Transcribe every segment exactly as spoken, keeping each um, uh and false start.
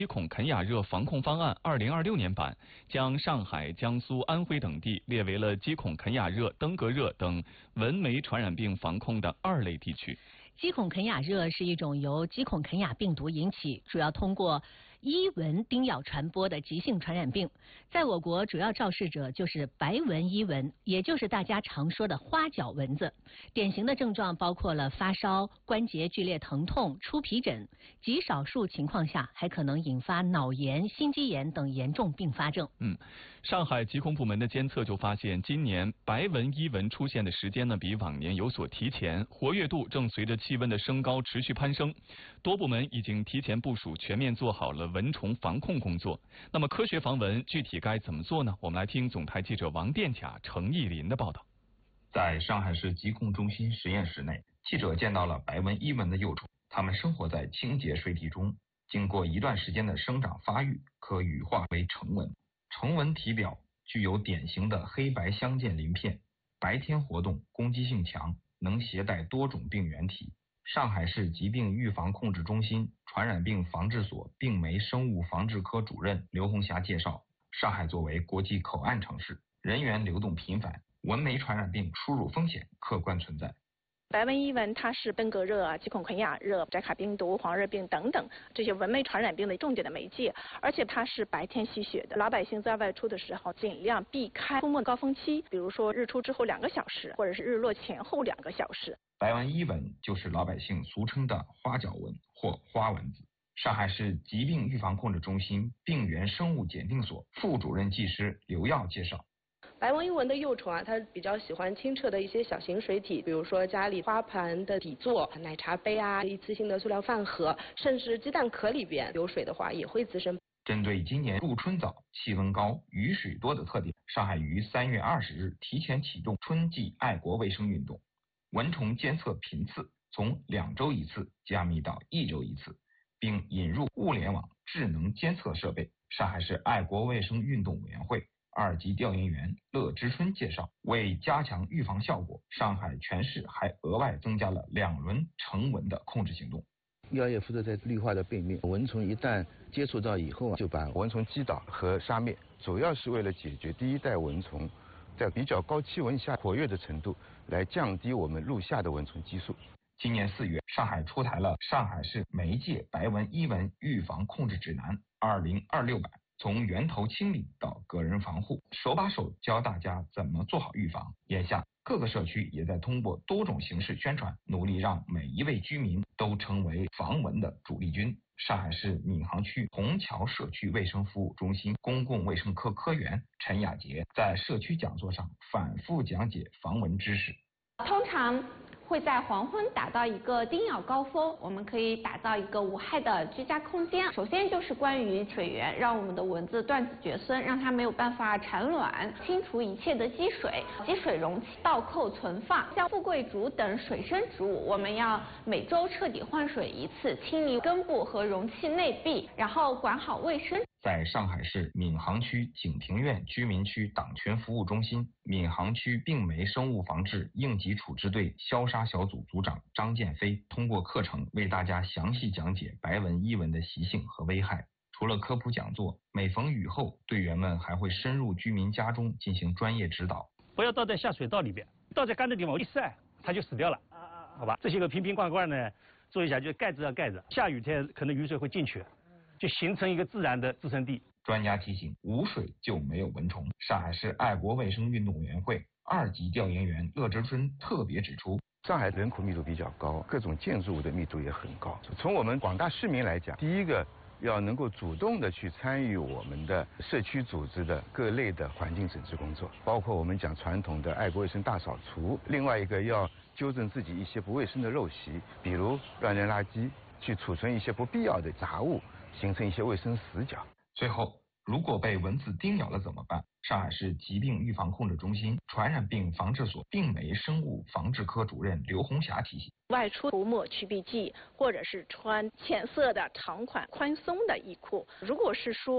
疾恐肯雅热防控方案二零二六年版将上海、江苏、安徽等地列为了疾恐肯雅热、登革热等蚊媒传染病防控的二类地区。 疾恐肯雅热是一种由疾恐肯雅病毒引起，主要通过伊蚊叮咬传播的急性传染病。在我国，主要肇事者就是白纹伊蚊，也就是大家常说的花脚蚊子。典型的症状包括了发烧、关节剧烈疼痛、出皮疹，极少数情况下还可能引发脑炎、心肌炎等严重并发症。 嗯，上海疾控部门的监测就发现，今年白纹伊蚊出现的时间呢比往年有所提前，活跃度正随着气温的升高持续攀升。多部门已经提前部署，全面做好了蚊虫防控工作。那么科学防蚊具体该怎么做呢？我们来听总台记者王殿甲、程艺林的报道。 在上海市疾控中心实验室内，记者见到了白纹伊蚊的幼虫，它们生活在清洁水体中，经过一段时间的生长发育，可羽化为成蚊。成蚊体表具有典型的黑白相间鳞片，白天活动，攻击性强，能携带多种病原体。上海市疾病预防控制中心传染病防治所病媒生物防治科主任刘红霞介绍，上海作为国际口岸城市，人员流动频繁，蚊媒传染病输入风险客观存在。 白纹伊蚊它是登革热啊、疾恐肯雅热、寨卡病毒、黄热病等等这些蚊媒传染病的重点的媒介，而且它是白天吸血的。老百姓在外出的时候，尽量避开出没高峰期，比如说日出之后两个小时，或者是日落前后两个小时。 白纹伊蚊就是老百姓俗称的花脚蚊或花蚊子。上海市疾病预防控制中心病原生物检定所副主任技师刘耀介绍。 白纹伊蚊的幼虫啊，它比较喜欢清澈的一些小型水体，比如说家里花盆的底座、奶茶杯啊、一次性的塑料饭盒，甚至鸡蛋壳里边有水的话也会滋生。 针对今年入春早、气温高、雨水多的特点，上海于三月二十日提前启动春季爱国卫生运动，蚊虫监测频次从两周一次加密到一周一次，并引入物联网智能监测设备。上海市爱国卫生运动委员会二级调研员乐之春介绍，为加强预防效果，上海全市还额外增加了两轮成蚊的控制行动。 药液敷着在绿化的背面，蚊虫一旦接触到以后啊，就把蚊虫击倒和杀灭，主要是为了解决第一代蚊虫在比较高气温下活跃的程度，来降低我们陆下的蚊虫基数。 今年四月，上海出台了《上海市媒介白纹伊蚊预防控制指南二零二六版》，从源头清理到个人防护，手把手教大家怎么做好预防。眼下，各个社区也在通过多种形式宣传，努力让每一位居民都成为防蚊的主力军。上海市闵行区虹桥社区卫生服务中心公共卫生科科员陈雅杰在社区讲座上反复讲解防蚊知识。 通常会在黄昏达到一个叮咬高峰，我们可以打造一个无害的居家空间。首先就是关于水源，让我们的蚊子断子绝孙，让它没有办法产卵，清除一切的积水，积水容器倒扣存放。像富贵竹等水生植物，我们要每周彻底换水一次，清理根部和容器内壁，然后管好卫生。 在上海市闵行区景平苑居民区党群服务中心，闵行区病媒生物防治应急处置队消杀小组组长张建飞通过课程为大家详细讲解白纹伊蚊的习性和危害。除了科普讲座，每逢雨后，队员们还会深入居民家中进行专业指导。 不要倒在下水道里边，倒在干的地方一晒，它就死掉了。好吧，这些个瓶瓶罐罐呢，做一下就盖子要盖着，下雨天可能雨水会进去，就形成一个自然的滋生地。 专家提醒，无水就没有蚊虫。上海市爱国卫生运动委员会二级调研员乐之春特别指出， 上海人口密度比较高，各种建筑物的密度也很高。从我们广大市民来讲，第一个要能够主动的去参与我们的社区组织的各类的环境整治工作，包括我们讲传统的爱国卫生大扫除。另外一个要纠正自己一些不卫生的陋习，比如乱扔垃圾，去储存一些不必要的杂物，形成一些卫生死角。 最后，如果被蚊子叮咬了怎么办？上海市疾病预防控制中心传染病防治所病媒生物防治科主任刘红霞提醒， 外出涂抹驱避剂，或者是穿浅色的长款宽松的衣裤。如果是说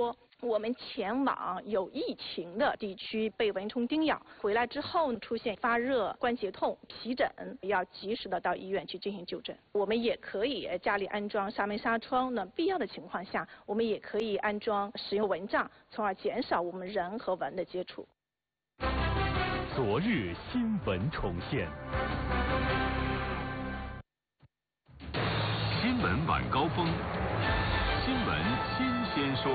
我们前往有疫情的地区被蚊虫叮咬，回来之后出现发热、关节痛、皮疹，要及时的到医院去进行就诊。我们也可以家里安装纱门纱窗，那必要的情况下，我们也可以安装使用蚊帐，从而减少我们人和蚊的接触。 昨日新闻重现，新闻晚高峰，新闻新鲜说。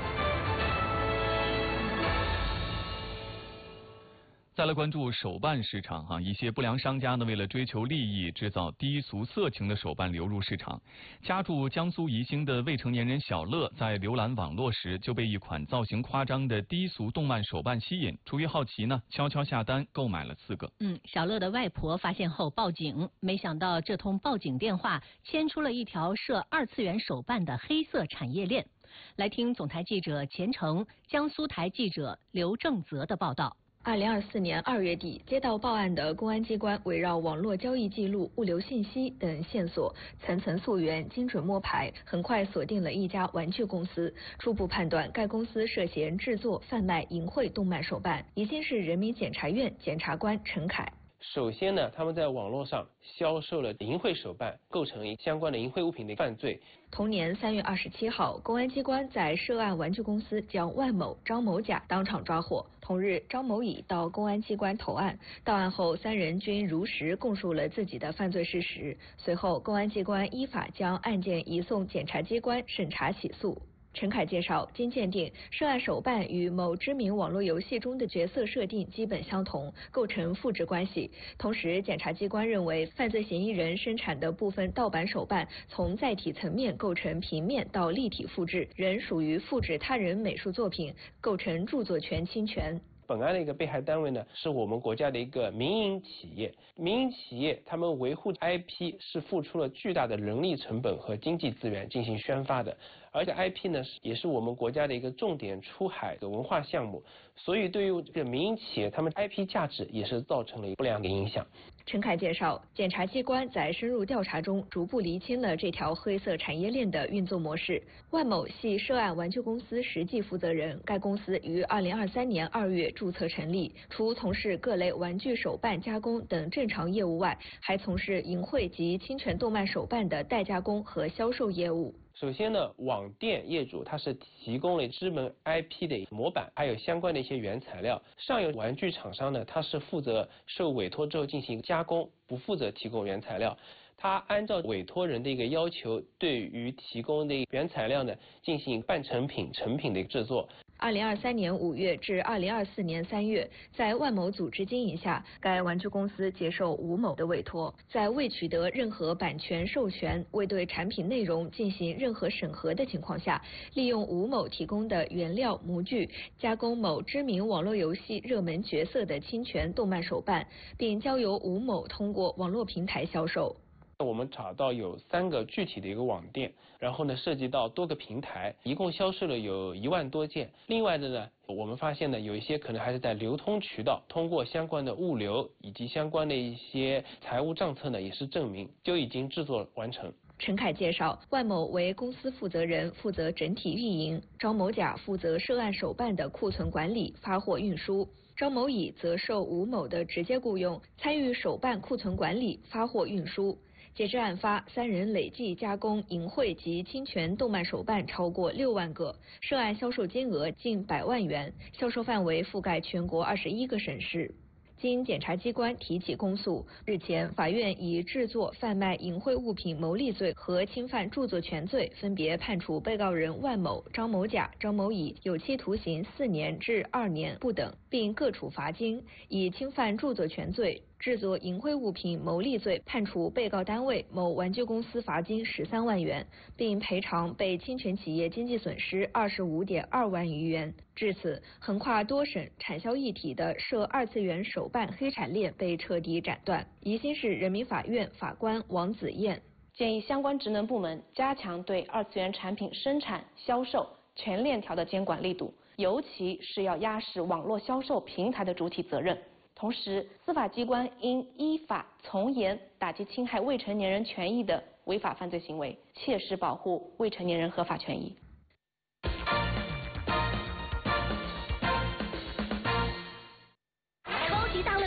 再来关注手办市场哈，一些不良商家呢，为了追求利益，制造低俗色情的手办流入市场。家住江苏宜兴的未成年人小乐，在浏览网络时就被一款造型夸张的低俗动漫手办吸引，出于好奇呢，悄悄下单购买了四个。 嗯，小乐的外婆发现后报警，没想到这通报警电话牵出了一条涉二次元手办的黑色产业链。来听总台记者钱成、江苏台记者刘正泽的报道。 二零二四年二月底，接到报案的公安机关围绕网络交易记录、物流信息等线索，层层溯源，精准摸排，很快锁定了一家玩具公司。初步判断，该公司涉嫌制作、贩卖淫秽动漫手办。宜兴市人民检察院检察官陈凯。 首先呢，他们在网络上销售了淫秽手办，构成相关的淫秽物品的犯罪。 同年三月二十七号，公安机关在涉案玩具公司将万某、张某甲当场抓获。同日，张某乙到公安机关投案，到案后三人均如实供述了自己的犯罪事实。随后，公安机关依法将案件移送检察机关审查起诉。陈凯介绍，经鉴定，涉案手办与某知名网络游戏中的角色设定基本相同，构成复制关系。同时，检察机关认为，犯罪嫌疑人生产的部分盗版手办，从载体层面构成平面到立体复制，仍属于复制他人美术作品，构成著作权侵权。 本案的一个被害单位呢，是我们国家的一个民营企业。民营企业他们维护 I P 是付出了巨大的人力成本和经济资源进行宣发的，而且 I P 呢也是我们国家的一个重点出海的文化项目，所以对于这个民营企业，他们 I P 价值也是造成了不良的影响。 陈凯介绍，检察机关在深入调查中逐步厘清了这条黑色产业链的运作模式。万某系涉案玩具公司实际负责人，该公司于二零二三年二月注册成立，除从事各类玩具手办加工等正常业务外，还从事淫秽及侵权动漫手办的代加工和销售业务。 首先呢，网店业主他是提供了知名 I P 的模板，还有相关的一些原材料。上游玩具厂商呢，他是负责受委托之后进行加工，不负责提供原材料。他按照委托人的一个要求，对于提供的原材料呢，进行半成品、成品的制作。 二零二三年五月至二零二四年三月，在万某组织经营下，该玩具公司接受吴某的委托，在未取得任何版权授权、未对产品内容进行任何审核的情况下，利用吴某提供的原料模具，加工某知名网络游戏热门角色的侵权动漫手办，并交由吴某通过网络平台销售。 我们找到有三个具体的一个网店，然后呢涉及到多个平台，一共销售了有一万多件。另外的呢，我们发现呢有一些可能还是在流通渠道，通过相关的物流以及相关的一些财务账册呢也是证明就已经制作完成。 陈凯介绍，万某为公司负责人，负责整体运营；张某甲负责涉案手办的库存管理、发货运输；张某乙则受吴某的直接雇佣，参与手办库存管理、发货运输。截至案发，三人累计加工淫秽及侵权动漫手办超过六万个，涉案销售金额近百万元，销售范围覆盖全国二十一个省市。经检察机关提起公诉，日前法院以制作、贩卖淫秽物品牟利罪和侵犯著作权罪，分别判处被告人万某、张某甲、张某乙有期徒刑四年至二年不等，并各处罚金；以侵犯著作权罪、制作淫秽物品牟利罪判处被告单位某玩具公司罚金十三万元，并赔偿被侵权企业经济损失二十五点二万余元。至此，横跨多省、产销一体的涉二次元手办黑产链被彻底斩断。宜兴市人民法院法官王子燕建议相关职能部门加强对二次元产品生产、销售全链条的监管力度，尤其是要压实网络销售平台的主体责任。同时，司法机关应依法从严打击侵害未成年人权益的违法犯罪行为，切实保护未成年人合法权益。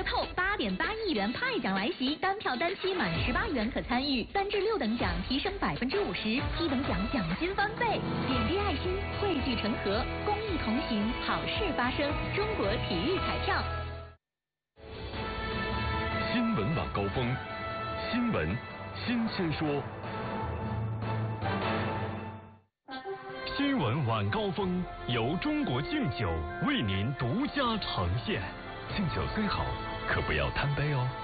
透，八点八亿元派奖来袭，单票单期满十八元可参与，三至六等奖提升百分之五十，七等奖奖金翻倍。点滴爱心，汇聚成河，公益同行，好事发生。中国体育彩票。 新闻晚高峰，新闻新鲜说。新闻晚高峰由中国敬酒为您独家呈现。敬酒虽好，可不要贪杯哦。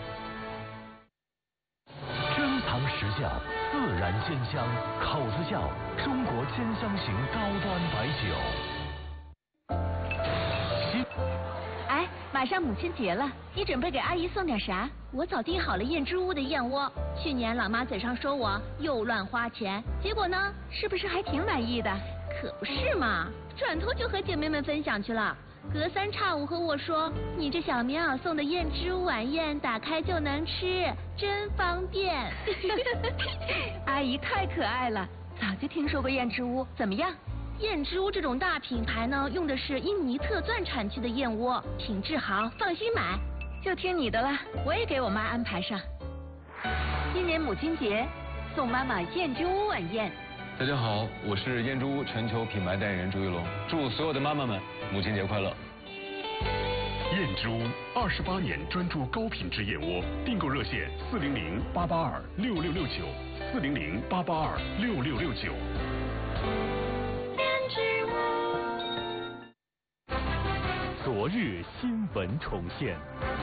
珍藏时效，自然鲜香，口子窖中国千香型高端白酒。新哎，马上母亲节了，你准备给阿姨送点啥？我早订好了燕之屋的燕窝。去年老妈嘴上说我又乱花钱，结果呢，是不是还挺满意的？可不是嘛，转头就和姐妹们分享去了。隔三差五和我说，你这小棉袄送的燕之屋晚宴，打开就能吃，真方便。阿姨太可爱了，早就听说过燕之屋，怎么样？燕之屋这种大品牌呢，用的是印尼特钻产区的燕窝，品质好，放心买。就听你的了，我也给我妈安排上。今年母亲节，送妈妈燕之屋晚宴。 大家好，我是燕之屋全球品牌代言人朱一龙，祝所有的妈妈们母亲节快乐。 燕之屋二十八年专注高品质燕窝，订购热线四零零八八二六六六九，四零零八八二六六六九。 燕之屋。 昨日新闻重现。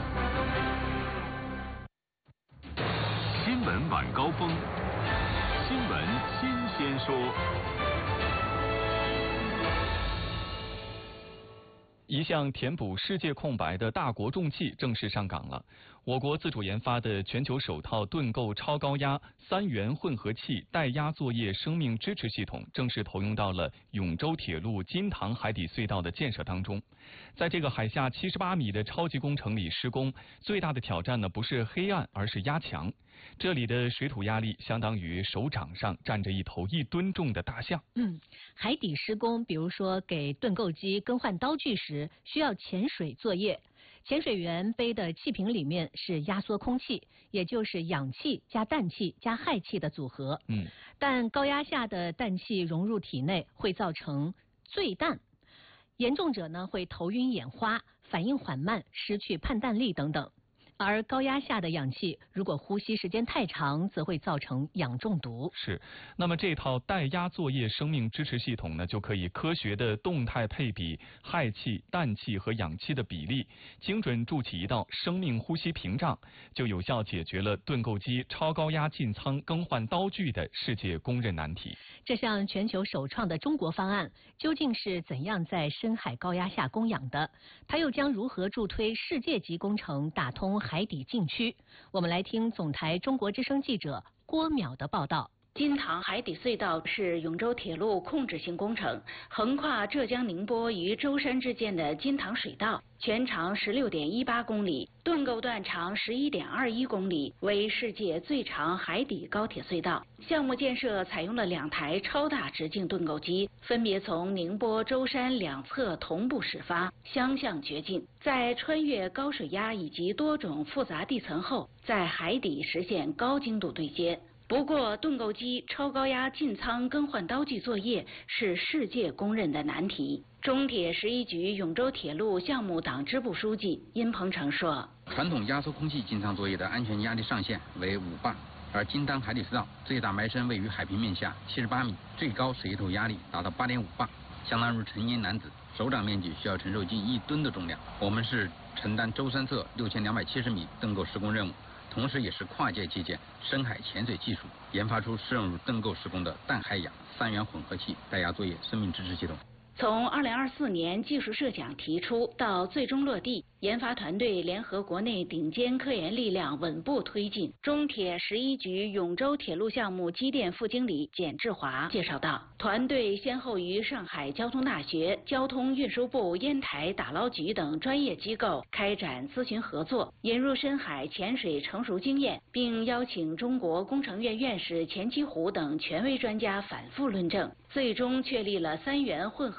新闻晚高峰，新闻新鲜说。 一项填补世界空白的大国重器正式上岗了。我国自主研发的全球首套盾构超高压三元混合气带压作业生命支持系统正式投用到了永州铁路金塘海底隧道的建设当中。在这个海下七十八米的超级工程里施工，最大的挑战呢不是黑暗，而是压强。这里的水土压力相当于手掌上站着一头一吨重的大象。 嗯，海底施工，比如说给盾构机更换刀具时，需要潜水作业。潜水员背的气瓶里面是压缩空气，也就是氧气加氮气加氦气的组合。 嗯， 但高压下的氮气融入体内会造成醉氮，严重者呢会头晕眼花、反应缓慢、失去判断力等等。而高压下的氧气，如果呼吸时间太长，则会造成氧中毒。 是，那么这套带压作业生命支持系统呢，就可以科学的动态配比氦气、氮气和氧气的比例，精准筑起一道生命呼吸屏障，就有效解决了盾构机超高压进舱更换刀具的世界公认难题。 这项全球首创的中国方案，究竟是怎样在深海高压下供氧的？它又将如何助推世界级工程打通海底禁区？我们来听总台中国之声记者郭淼的报道。 金塘海底隧道是永州铁路控制性工程，横跨浙江宁波与舟山之间的金塘水道，全长十六点一八公里，盾构段长十一点二一公里，为世界最长海底高铁隧道。项目建设采用了两台超大直径盾构机，分别从宁波、舟山两侧同步始发，相向绝进，在穿越高水压以及多种复杂地层后，在海底实现高精度对接。不过，盾构机超高压进舱更换刀具作业是世界公认的难题。中铁十一局永州铁路项目党支部书记殷鹏程说：“ 传统压缩空气进舱作业的安全压力上限为五磅，而金塘海底隧道最大埋深位于海平面下七十八米，最高水土压力达到八点五磅，相当于成年男子手掌面积需要承受近一吨的重量。我们是承担舟山侧六千两百七十米盾构施工任务。”同时，也是跨界借鉴深海潜水技术，研发出适用于盾构施工的氮氦氧三元混合气带压作业生命支持系统。 从二零二四年技术设想提出到最终落地，研发团队联合国内顶尖科研力量稳步推进。中铁十一局永州铁路项目机电副经理简志华介绍道，团队先后与上海交通大学、交通运输部、烟台打捞局等专业机构开展咨询合作，引入深海潜水成熟经验，并邀请中国工程院院士钱其祜等权威专家反复论证，最终确立了三元混合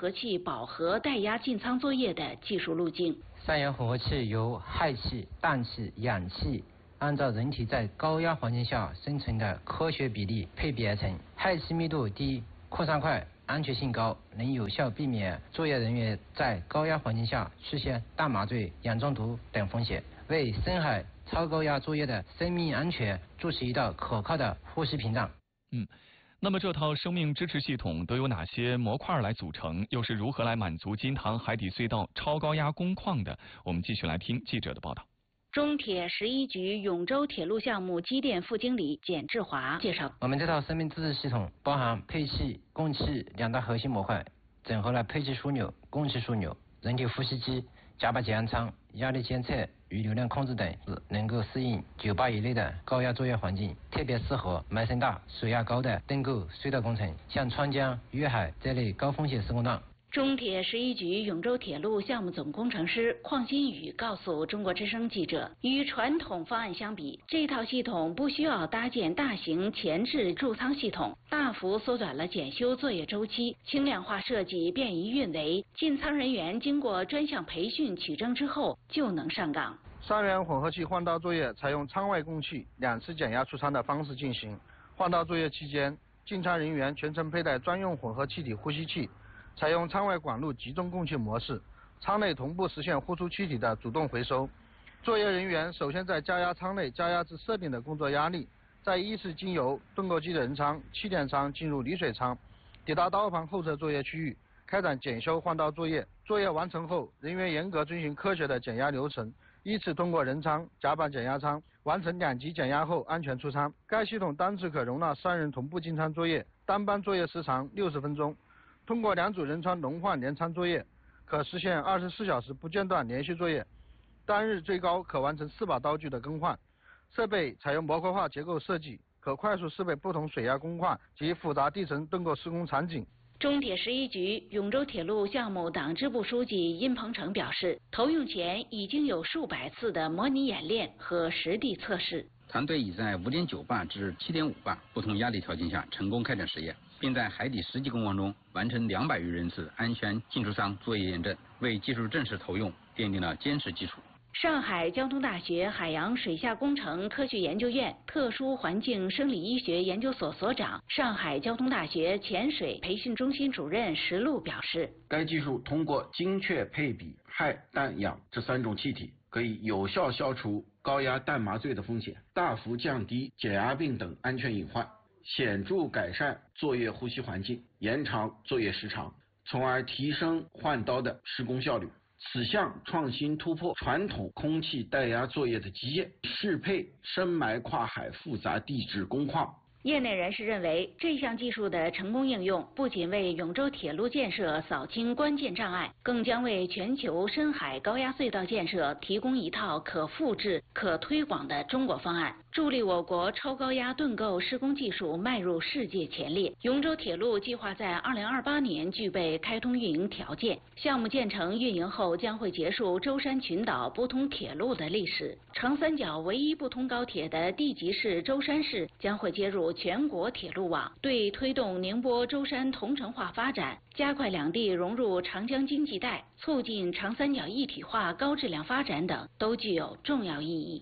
合器饱和带压进舱作业的技术路径。 三元混合器由氦气、氮气、氧气按照人体在高压环境下生存的科学比例配比而成。氦气密度低，扩散快，安全性高，能有效避免作业人员在高压环境下出现大麻醉、氧中毒等风险，为深海超高压作业的生命安全筑起一道可靠的呼吸屏障。 嗯，那么这套生命支持系统都有哪些模块来组成？又是如何来满足金塘海底隧道超高压工况的？我们继续来听记者的报道。 中铁十一局永州铁路项目机电副经理简志华介绍， 我们这套生命支持系统包含配气、供气两大核心模块，整合了配气枢纽、供气枢纽、人体呼吸机、甲板减压舱、压力监测与流量控制等，能够适应九八以内的高压作业环境，特别适合埋深大、水压高的登构隧道工程，像川江、粤海这类高风险施工段。 中铁十一局永州铁路项目总工程师邝新宇告诉中国之声记者，与传统方案相比，这套系统不需要搭建大型前置驻舱系统，大幅缩短了检修作业周期，轻量化设计便于运维，进舱人员经过专项培训取证之后就能上岗。 三元混合气换道作业采用舱外供气两次减压出舱的方式进行，换道作业期间，进舱人员全程佩戴专用混合气体呼吸器，采用舱外管路集中供气模式，舱内同步实现呼出气体的主动回收。作业人员首先在加压舱内加压至设定的工作压力，再依次经由盾构机人舱、气垫舱进入离水舱，抵达刀盘后侧作业区域，开展检修换道作业。作业完成后，人员严格遵循科学的减压流程，依次通过人舱、甲板减压舱，完成两级减压后安全出舱。该系统单次可容纳三人同步进舱作业，单班作业时长六十分钟。通过两组人舱轮换连舱作业，可实现二十四小时不间断连续作业，单日最高可完成四把刀具的更换。设备采用模块化结构设计，可快速识别不同水压工况及复杂地层盾构施工场景。 中铁十一局永州铁路项目党支部书记殷鹏程表示，投用前已经有数百次的模拟演练和实地测试。 团队已在五点九巴至七点五巴不同压力条件下成功开展实验，并在海底实际工况中完成两百余人次安全进出舱作业验证，为技术正式投用奠定了坚实基础。 上海交通大学海洋水下工程科学研究院特殊环境生理医学研究所所长、上海交通大学潜水培训中心主任石路表示， 该技术通过精确配比氦、氮、氧这三种气体，可以有效消除高压氮麻醉的风险，大幅降低减压病等安全隐患，显著改善作业呼吸环境，延长作业时长，从而提升换刀的施工效率。此项创新突破传统空气带压作业的极限，适配深埋跨海复杂地质工况。 业内人士认为，这项技术的成功应用不仅为永州铁路建设扫清关键障碍，更将为全球深海高压隧道建设提供一套可复制、可推广的中国方案，助力我国超高压盾构施工技术迈入世界前列。永州铁路计划在二零二八年具备开通运营条件，项目建成运营后将会结束舟山群岛不通铁路的历史。长三角唯一不通高铁的地级市舟山市将会接入全国铁路网，对推动宁波舟山同城化发展、加快两地融入长江经济带、促进长三角一体化高质量发展等都具有重要意义。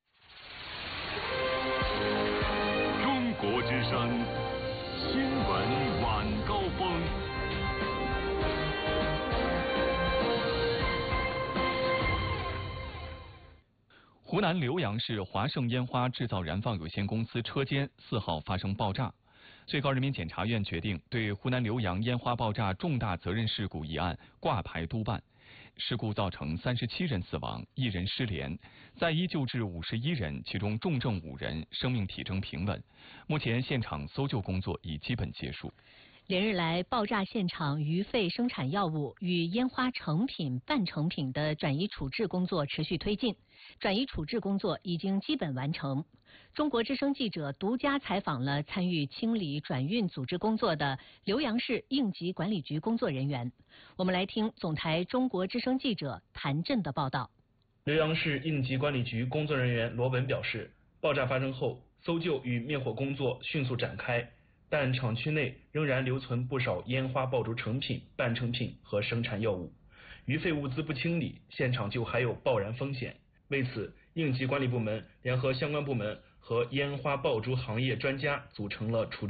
中国之声新闻晚高峰。 湖南浏阳市华盛烟花制造燃放有限公司车间四号发生爆炸，最高人民检察院决定对湖南浏阳烟花爆炸重大责任事故一案挂牌督办。事故造成三十七人死亡，一人失联，在医救治五十一人，其中重症五人，生命体征平稳。目前现场搜救工作已基本结束。 连日来，爆炸现场余废生产药物与烟花成品、半成品的转移处置工作持续推进，转移处置工作已经基本完成。中国之声记者独家采访了参与清理转运组织工作的浏阳市应急管理局工作人员。我们来听总台中国之声记者谭震的报道。 浏阳市应急管理局工作人员罗文表示，爆炸发生后，搜救与灭火工作迅速展开。 但厂区内仍然留存不少烟花爆竹成品、半成品和生产药物，余废物资不清理，现场就还有爆燃风险。为此，应急管理部门联合相关部门和烟花爆竹行业专家组成了处置